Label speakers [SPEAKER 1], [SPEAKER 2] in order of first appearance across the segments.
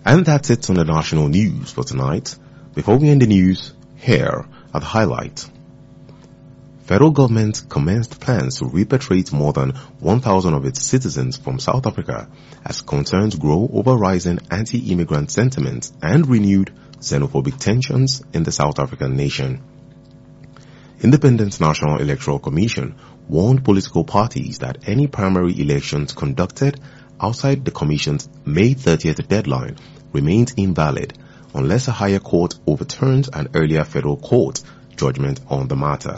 [SPEAKER 1] And that's it on the national news for tonight. Before we end the news, here are the highlights. Federal government commenced plans to repatriate more than 1,000 of its citizens from South Africa as concerns grow over rising anti-immigrant sentiments and renewed xenophobic tensions in the South African nation. Independent National Electoral Commission warned political parties that any primary elections conducted outside the Commission's May 30th deadline remains invalid unless a higher court overturns an earlier federal court judgment on the matter.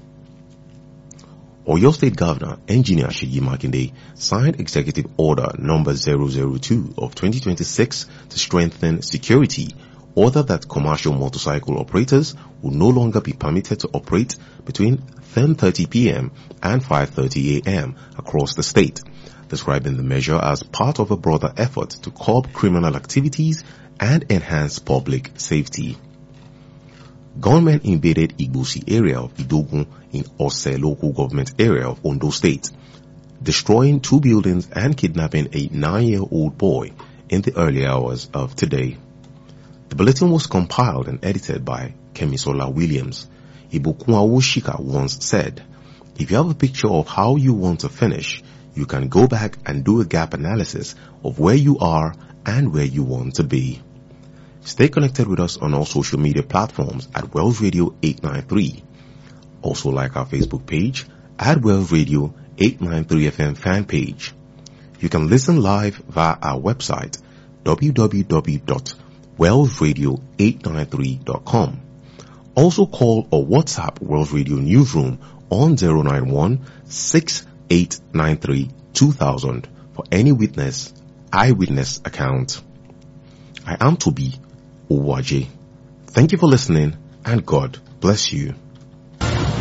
[SPEAKER 1] Oyo State Governor Engineer Seyi Makinde signed Executive Order Number 002 of 2026 to strengthen security, order that commercial motorcycle operators will no longer be permitted to operate between 10:30 p.m. and 5:30 a.m. across the state, describing the measure as part of a broader effort to curb criminal activities and enhance public safety. Gunmen invaded Igbosi area of Idogun in Ose local government area of Ondo State, destroying 2 buildings and kidnapping a 9-year-old boy in the early hours of today. The bulletin was compiled and edited by Kemisola Williams. Ibukunwa Shika once said, "If you have a picture of how you want to finish, you can go back and do a gap analysis of where you are and where you want to be." Stay connected with us on all social media platforms at Wells Radio 893. Also like our Facebook page at Wells Radio 893 FM fan page. You can listen live via our website www.wellsradio893.com. Also call or WhatsApp Wells Radio Newsroom on 091-6893-2000 for any eyewitness account. I am Toby Owaje. Thank you for listening and God bless you.